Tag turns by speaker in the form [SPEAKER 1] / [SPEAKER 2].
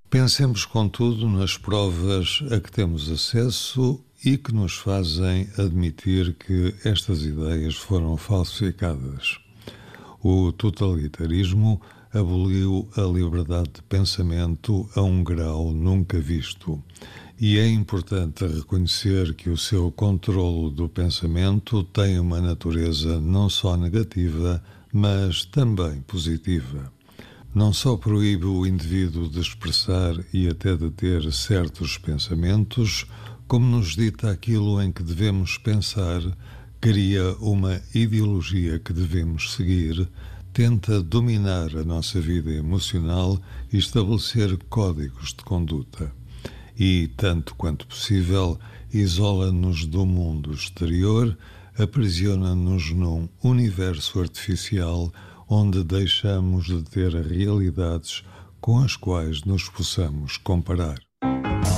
[SPEAKER 1] Pensemos, contudo, nas provas a que temos acesso e que nos fazem admitir que estas ideias foram falsificadas. O totalitarismo aboliu a liberdade de pensamento a um grau nunca visto. E é importante reconhecer que o seu controlo do pensamento tem uma natureza não só negativa, mas também positiva. Não só proíbe o indivíduo de expressar e até de ter certos pensamentos, como nos dita aquilo em que devemos pensar, cria uma ideologia que devemos seguir, tenta dominar a nossa vida emocional e estabelecer códigos de conduta. E, tanto quanto possível, isola-nos do mundo exterior, aprisiona-nos num universo artificial onde deixamos de ter realidades com as quais nos possamos comparar.